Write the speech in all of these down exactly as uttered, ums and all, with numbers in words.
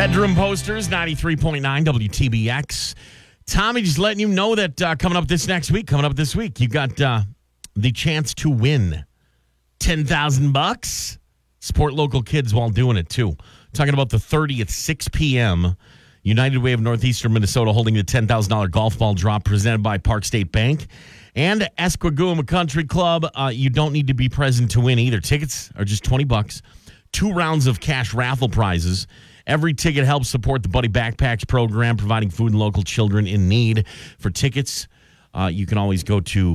Bedroom Posters, ninety-three point nine W T B X. Tommy, just letting you know that uh, coming up this next week, coming up this week, you got uh, the chance to win ten thousand bucks. Support local kids while doing it, too. Talking about the thirtieth, six p.m., United Way of Northeastern Minnesota holding the ten thousand dollars golf ball drop presented by Park State Bank and Esquaguma Country Club. Uh, you don't need to be present to win either. Tickets are just twenty bucks. Two rounds of cash raffle prizes. Every ticket helps support the Buddy Backpacks program, providing food and local children in need. For tickets, uh, you can always go to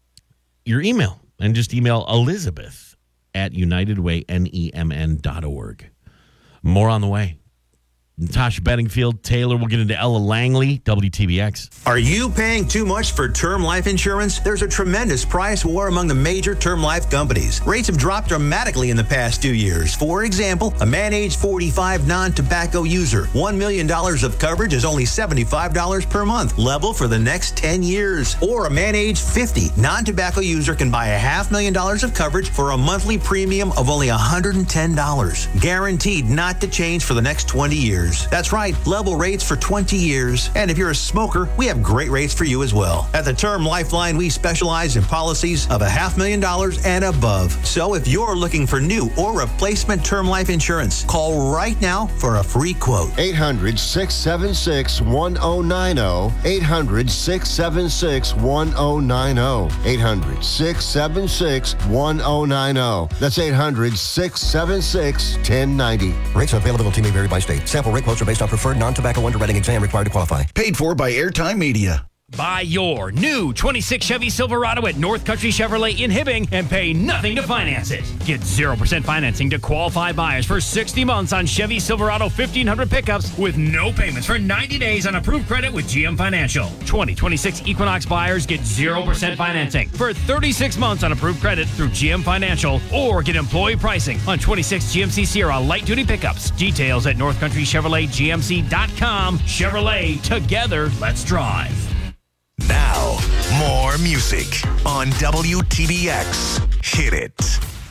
your email and just email Elizabeth at unitedwaynemn dot org. More on the way. Natasha Bedingfield, Taylor, we'll get into Ella Langley, W T B X. Are you paying too much for term life insurance? There's a tremendous price war among the major term life companies. Rates have dropped dramatically in the past two years. For example, a man age forty-five non-tobacco user, one million dollars of coverage is only seventy-five dollars per month, level for the next ten years. Or a man age fifty non-tobacco user can buy a half million dollars of coverage for a monthly premium of only one hundred ten dollars. Guaranteed not to change for the next twenty years. That's right, level rates for twenty years. And if you're a smoker, we have great rates for you as well. At the Term Lifeline, we specialize in policies of a half million dollars and above. So if you're looking for new or replacement term life insurance, call right now for a free quote. eight hundred, six seven six, one oh nine oh. eight hundred, six seven six, one oh nine oh. eight hundred, six seven six, one oh nine oh. That's eight hundred, six seven six, one oh nine oh. Rates and availability may vary by state. Sample rate quotes are based on preferred non-tobacco underwriting exam required to qualify. Paid for by Airtime Media. Buy your new twenty-six Chevy Silverado at North Country Chevrolet in Hibbing and pay nothing to finance it. Get zero percent financing to qualified buyers for sixty months on Chevy Silverado fifteen hundred pickups with no payments for ninety days on approved credit with G M Financial. twenty twenty-six Equinox buyers get zero percent financing for thirty-six months on approved credit through G M Financial, or get employee pricing on twenty-six G M C Sierra light-duty pickups. Details at north country chevrolet g m c dot com. Chevrolet, together, let's drive. Now, more music on W T B X. Hit it.